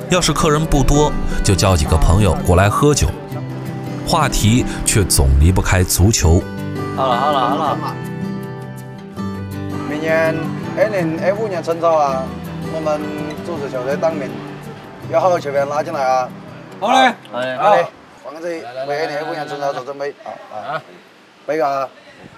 要是客人不多，就叫几个朋友过来喝酒，话题却总离不开足球。 好了， 明年2025年春草啊，我们组织球队党名有好的球员拉进来啊。 好嘞， 好嘞，放在这里，为2025年春草做准备啊！备啊！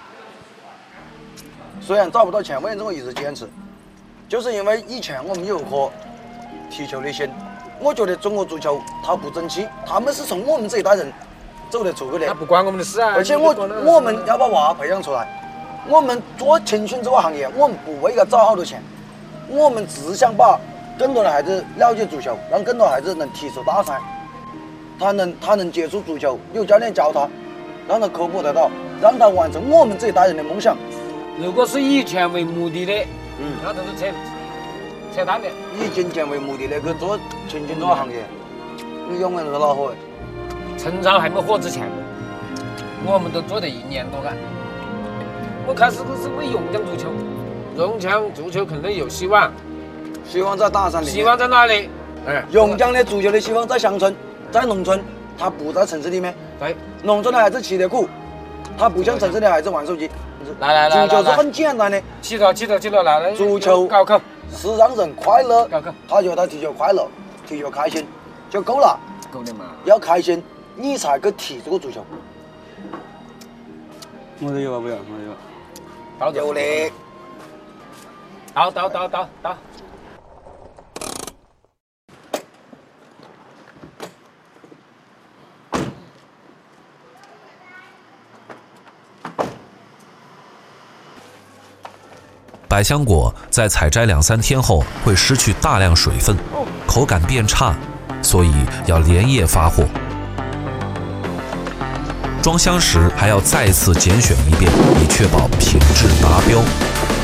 虽然找不到钱，为什么我一直坚持？就是因为以前我们有颗踢球的心。我觉得中国足球它不争气，他们是从我们这一代人走得出去的。 那不关我们的事啊！ 而且我们要把娃培养出来，我们做青训这个行业，我们不为他挣好多钱，我们只想把更多的孩子了解足球，让更多孩子能踢出大赛。他能接触足球，有教练教他，让他科普得到，让他完成我们这一代人的梦想。 如果是以钱为目的的，那都是扯淡的。 以金钱为目的的去做青训这个行业，你永远是恼火。 陈超还没火之前，我们都做了1年多了。我开始是为颍江足球，颍江足球肯定有希望， 希望在大山里面。 希望在哪里？ 颍江的足球的希望在乡村，在农村，它不在城市里面。 对， 农村的孩子吃得苦，他不像城市的孩子玩手机。 来， 足球是很简单的。 记住，来， 足球高考是让人快乐， 高考， 他觉得他踢球快乐，踢球开心就够了。 够的嘛。 要开心，你才去踢这个足球。 我这有啊，不要，我有。 有嘞。 到。 百香果在采摘2-3天后会失去大量水分，口感变差，所以要连夜发货。装箱时还要再次拣选一遍，以确保品质达标。